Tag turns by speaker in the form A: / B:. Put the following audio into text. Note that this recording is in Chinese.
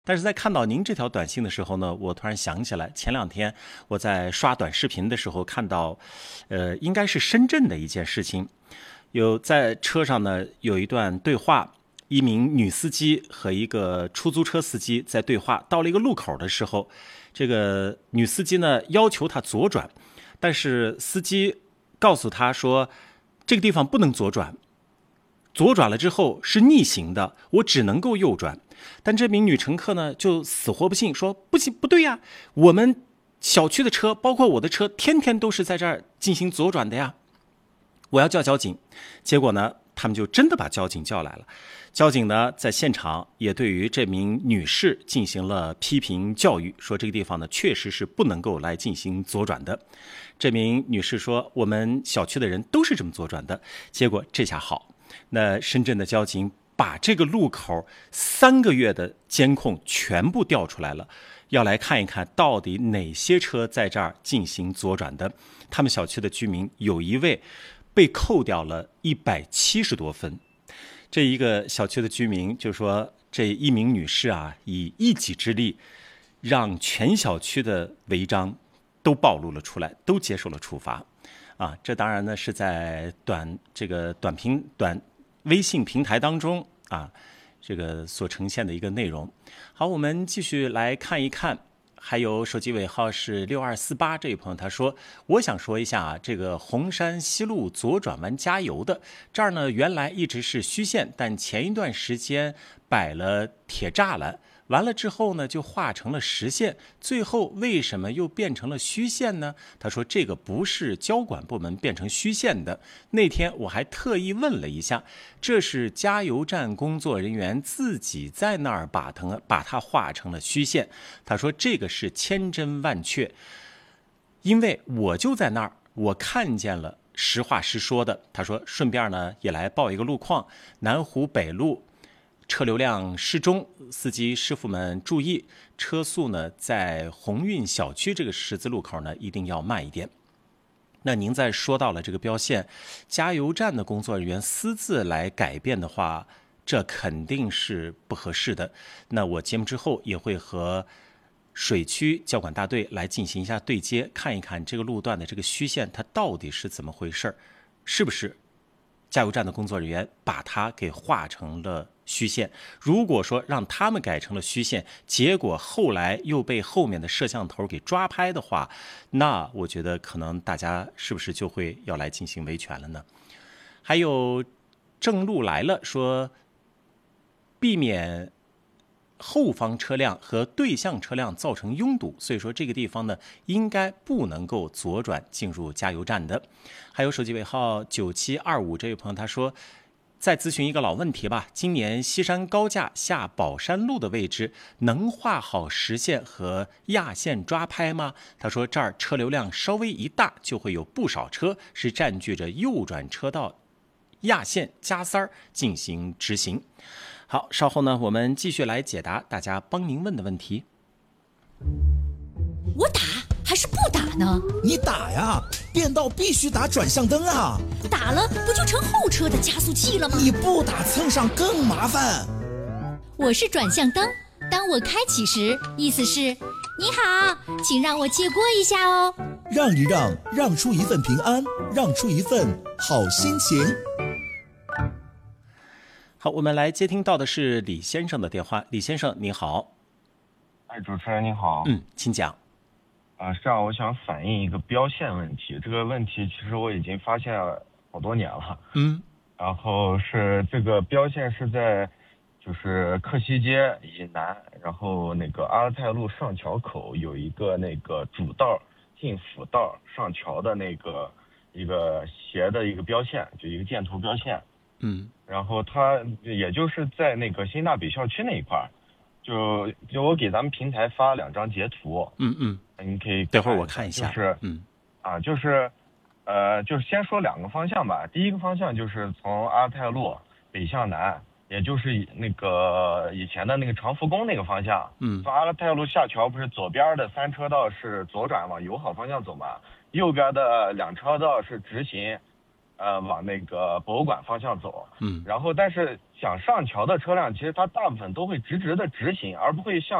A: 但是在看到您这条短信的时候呢，我突然想起来，前2天我在刷短视频的时候看到，应该是深圳的一件事情，有在车上呢有一段对话，一名女司机和一个出租车司机在对话，到了一个路口的时候，这个女司机呢要求他左转，但是司机告诉他说，这个地方不能左转，左转了之后是逆行的，我只能够右转。但这名女乘客呢就死活不信，说不行，不对呀，我们小区的车，包括我的车，天天都是在这儿进行左转的呀，我要叫交警。结果呢，他们就真的把交警叫来了。交警呢在现场也对于这名女士进行了批评教育，说这个地方呢确实是不能够来进行左转的。这名女士说，我们小区的人都是这么左转的。结果这下好，那深圳的交警把这个路口3个月的监控全部调出来了，要来看一看到底哪些车在这儿进行左转的。他们小区的居民有一位被扣掉了170多分。这一个小区的居民就说，这一名女士啊，以一己之力让全小区的违章都暴露了出来，都接受了处罚。啊，这当然呢是在短微信平台当中啊，这个所呈现的一个内容。好，我们继续来看一看。还有手机尾号是6248这位朋友他说，我想说一下啊，这个红山西路左转弯加油的这儿呢，原来一直是虚线，但前一段时间摆了铁栅栏，完了之后呢就画成了实线，最后为什么又变成了虚线呢？他说这个不是交管部门变成虚线的，那天我还特意问了一下，这是加油站工作人员自己在那儿把它画成了虚线。他说这个是千真万确，因为我就在那儿，我看见了，实话实说的。他说顺便呢也来报一个路况，南湖北路车流量适中，司机师傅们注意，车速呢在鸿运小区这个十字路口呢一定要慢一点。那您在说到了这个标线，加油站的工作人员私自来改变的话，这肯定是不合适的。那我节目之后也会和水区交管大队来进行一下对接，看一看这个路段的这个虚线它到底是怎么回事，是不是加油站的工作人员把它给画成了虚线。如果说让他们改成了虚线，结果后来又被后面的摄像头给抓拍的话，那我觉得可能大家是不是就会要来进行维权了呢？还有正路来了说，避免后方车辆和对向车辆造成拥堵，所以说这个地方呢应该不能够左转进入加油站的。还有手机尾号9725这位朋友他说，再咨询一个老问题吧，今年西山高架下宝山路的位置能画好实线和压线抓拍吗？他说这儿车流量稍微一大，就会有不少车是占据着右转车道压线加塞进行直行。好，稍后呢，我们继续来解答大家帮您问的问题。
B: 我打还是不打呢？
C: 你打呀，变道必须打转向灯啊！
B: 打了不就成后车的加速器了吗？
C: 你不打蹭上更麻烦。
B: 我是转向灯，当我开启时，意思是你好，请让我借过一下哦。
C: 让一让，让出一份平安，让出一份好心情。
A: 好，我们来接听到的是李先生的电话。李先生你好。
D: 哎，主持人你好。
A: 请讲。
D: 是这样，我想反映一个标线问题。这个问题其实我已经发现好多年了。然后是这个标线是在就是克西街以南，然后那个阿勒泰路上桥口有一个那个主道进辅道上桥的那个一个斜的一个标线，就一个箭头标线。然后它也就是在那个新大北校区那一块，就我给咱们平台发2张截图。你可以
A: 等会儿我看一下。
D: 就是先说2个方向吧。第一个方向就是从阿泰路北向南，也就是那个以前的那个长福宫那个方向。从阿泰路下桥，不是左边的3车道是左转往友好方向走嘛，右边的2车道是直行， 往那个博物馆方向走。然后但是想上桥的车辆，其实它大部分都会直直的直行，而不会像